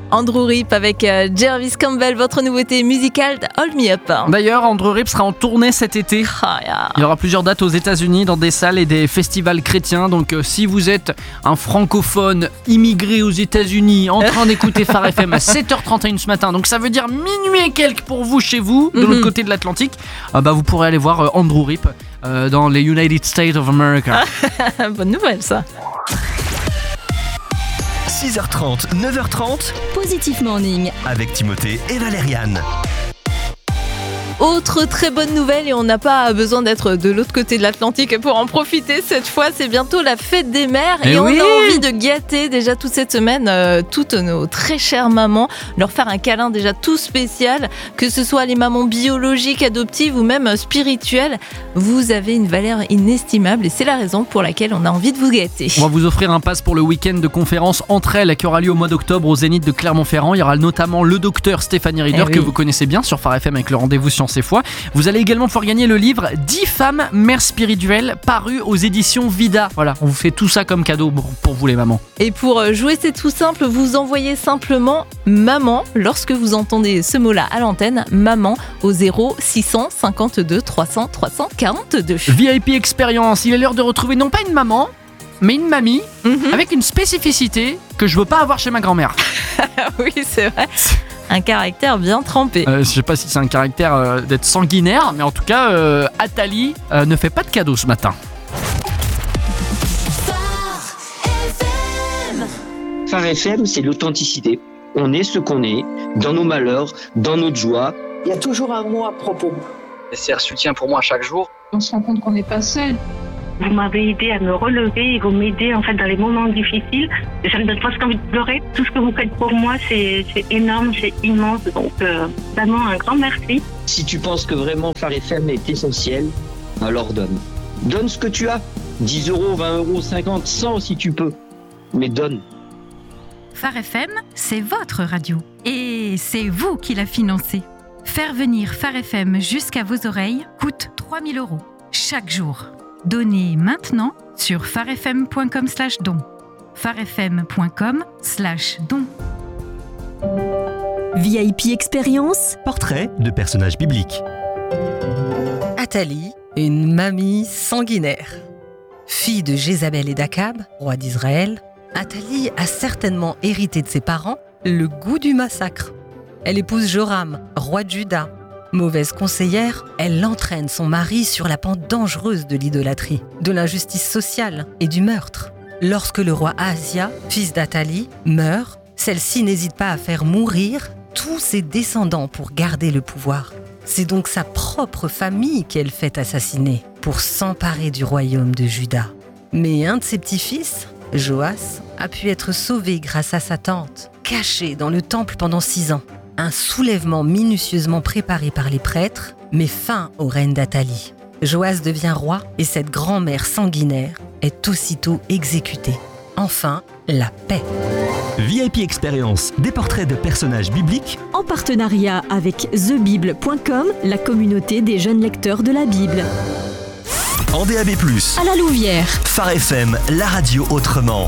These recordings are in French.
Andrew Rip avec Jervis Campbell, votre nouveauté musicale Hold Me Up. D'ailleurs, Andrew Rip sera en tournée cet été. Il y aura plusieurs dates aux États-Unis dans des salles et des festivals chrétiens. Donc si vous êtes un francophone immigré aux États-Unis en train d'écouter Phare FM à 7h31 ce matin, donc ça veut dire minuit et quelques pour vous chez vous, de l'autre côté de l'Atlantique, vous pourrez aller voir Andrew Rip dans les United States of America. Bonne nouvelle ça. 6h30, 9h30, Positif Morning avec Timothée et Valériane. Autre très bonne nouvelle, et on n'a pas besoin d'être de l'autre côté de l'Atlantique pour en profiter cette fois, c'est bientôt la fête des mères et on a envie de gâter déjà toute cette semaine toutes nos très chères mamans, leur faire un câlin déjà tout spécial, que ce soit les mamans biologiques, adoptives ou même spirituelles. Vous avez une valeur inestimable et c'est la raison pour laquelle on a envie de vous gâter. On va vous offrir un pass pour le week-end de conférence Entre elles qui aura lieu au mois d'octobre au Zénith de Clermont-Ferrand. Il y aura notamment le docteur Stéphanie Rieder que vous connaissez bien sur Phare FM avec le rendez-vous Science et Foi. Vous allez également pouvoir gagner le livre 10 femmes mères spirituelles paru aux éditions Vida. Voilà, on vous fait tout ça comme cadeau pour vous les mamans. Et pour jouer, c'est tout simple, vous envoyez simplement maman lorsque vous entendez ce mot-là à l'antenne, maman au 0652 300 342. VIP Expérience, il est l'heure de retrouver non pas une maman, mais une mamie avec une spécificité que je veux pas avoir chez ma grand-mère. Oui, c'est vrai. Un caractère bien trempé. Je sais pas si c'est un caractère d'être sanguinaire, mais en tout cas, Athalie ne fait pas de cadeaux ce matin. Phare FM, c'est l'authenticité. On est ce qu'on est, dans nos malheurs, dans notre joie. Il y a toujours un mot à propos. C'est un soutien pour moi chaque jour. On se rend compte qu'on n'est pas seul. Vous m'avez aidé à me relever et vous m'aidez en fait dans les moments difficiles. Ça me donne presque envie de pleurer. Tout ce que vous faites pour moi, c'est énorme, c'est immense. Donc vraiment un grand merci. Si tu penses que vraiment Phare FM est essentiel, alors donne. Donne ce que tu as. 10 euros, 20 euros, 50, 100 si tu peux. Mais donne. Phare FM, c'est votre radio. Et c'est vous qui la financez. Faire venir Phare FM jusqu'à vos oreilles coûte 3 000 € chaque jour. Donnez maintenant sur pharefm.com/don. pharefm.com/don. VIP Expérience, portrait de personnages bibliques. Athalie, une mamie sanguinaire. Fille de Jézabel et d'Akab, roi d'Israël, Athalie a certainement hérité de ses parents le goût du massacre. Elle épouse Joram, roi de Juda. Mauvaise conseillère, elle entraîne son mari sur la pente dangereuse de l'idolâtrie, de l'injustice sociale et du meurtre. Lorsque le roi Ahazia, fils d'Athalie, meurt, celle-ci n'hésite pas à faire mourir tous ses descendants pour garder le pouvoir. C'est donc sa propre famille qu'elle fait assassiner pour s'emparer du royaume de Juda. Mais un de ses petits-fils, Joas, a pu être sauvé grâce à sa tante, cachée dans le temple pendant 6 ans. Un soulèvement minutieusement préparé par les prêtres met fin au règne d'Athalie. Joas devient roi et cette grand-mère sanguinaire est aussitôt exécutée. Enfin, la paix. VIP Expérience, des portraits de personnages bibliques en partenariat avec thebible.com, la communauté des jeunes lecteurs de la Bible. En DAB+, à la Louvière. Phare FM, la radio autrement.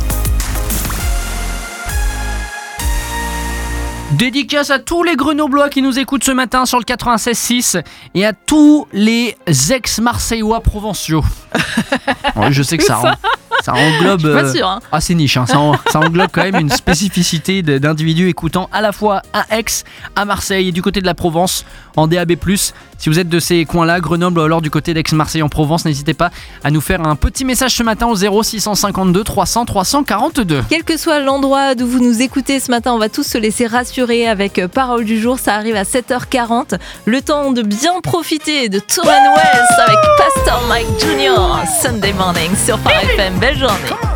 Dédicace à tous les Grenoblois qui nous écoutent ce matin sur le 96.6 et à tous les ex-Marseillois provinciaux. Oui, je sais que ça englobe. Je suis pas sûre, assez niche. Ça englobe quand même une spécificité d'individus écoutant à la fois à Aix, à Marseille et du côté de la Provence en DAB+. Si vous êtes de ces coins-là, Grenoble ou alors du côté d'Aix-Marseille en Provence, n'hésitez pas à nous faire un petit message ce matin au 0652 300 342. Quel que soit l'endroit d'où vous nous écoutez ce matin, on va tous se laisser rassurer avec Parole du jour. Ça arrive à 7h40. Le temps de bien profiter de Thomas Wells avec Pastor Mike Jr. Sunday morning sur Phare FM. Belle journée.